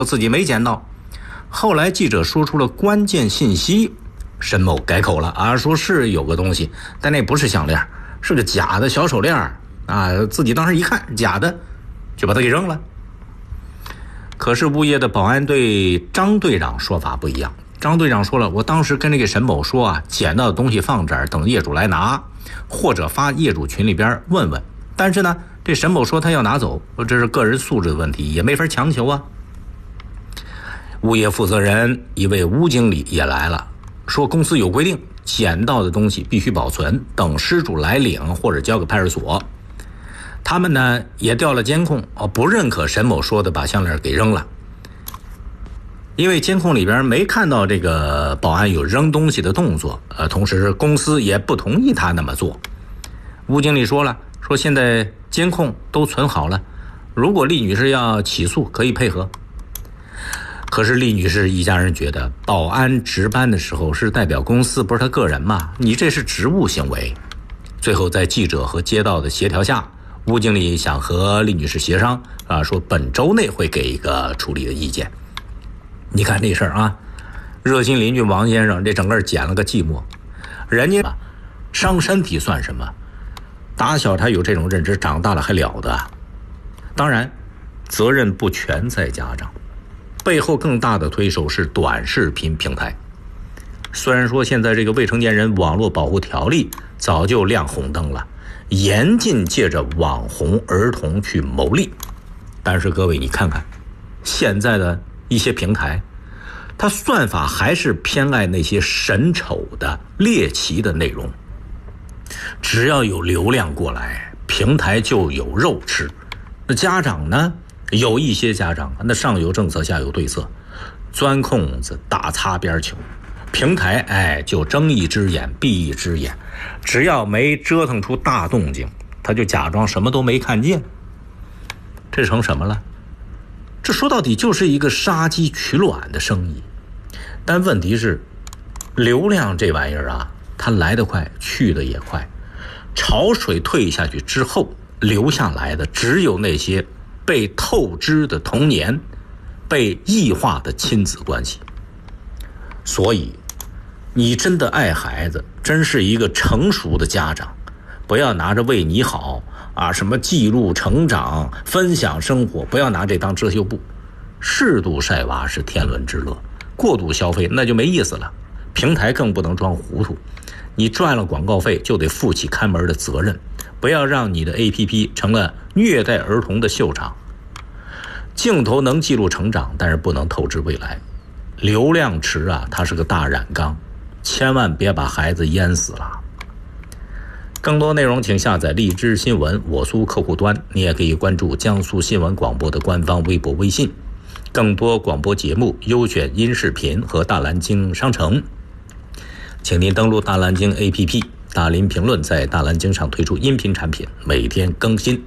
自己没捡到。后来记者说出了关键信息，沈某改口了啊，说是有个东西，但那不是项链，是个假的小手链啊，自己当时一看假的，就把它给扔了。可是物业的保安队张队长说法不一样，张队长说了，我当时跟这个沈某说啊，捡到的东西放这儿，等业主来拿，或者发业主群里边问问。但是呢，这沈某说他要拿走，这是个人素质的问题，也没法强求啊。物业负责人一位吴经理也来了，说公司有规定，捡到的东西必须保存，等失主来领或者交给派出所。他们呢也调了监控，不认可沈某说的把项链给扔了，因为监控里边没看到这个保安有扔东西的动作，同时公司也不同意他那么做。吴经理说了，说现在监控都存好了，如果厉女士要起诉可以配合。可是厉女士一家人觉得，保安值班的时候是代表公司，不是他个人嘛，你这是职务行为。最后在记者和街道的协调下，吴经理想和厉女士协商说本周内会给一个处理的意见。你看这事儿啊，热心邻居王先生这整个捡了个寂寞，人家伤身体算什么？打小他有这种认知，长大了还了得？当然，责任不全在家长，背后更大的推手是短视频平台。虽然说现在这个未成年人网络保护条例早就亮红灯了，严禁借着网红儿童去牟利，但是各位你看看现在的一些平台，它算法还是偏爱那些神丑的猎奇的内容，只要有流量过来，平台就有肉吃。那家长呢，有一些家长那上有政策下有对策，钻空子打擦边球，平台就睁一只眼闭一只眼，只要没折腾出大动静，他就假装什么都没看见。这成什么了？这说到底就是一个杀鸡取卵的生意。但问题是，流量这玩意儿啊，它来得快去得也快，潮水退下去之后，留下来的只有那些被透支的童年，被异化的亲子关系。所以你真的爱孩子，真是一个成熟的家长，不要拿着为你好什么记录成长分享生活，不要拿这当遮羞布。适度晒娃是天伦之乐，过度消费那就没意思了。平台更不能装糊涂，你赚了广告费就得负起看门的责任，不要让你的 APP 成了虐待儿童的秀场。镜头能记录成长，但是不能透支未来。流量池它是个大染缸，千万别把孩子淹死了。更多内容请下载荔枝新闻我苏客户端，你也可以关注江苏新闻广播的官方微博微信。更多广播节目、优选音视频和大蓝鲸商城，请您登录大蓝鲸 APP。大林评论在大蓝鲸上推出音频产品，每天更新。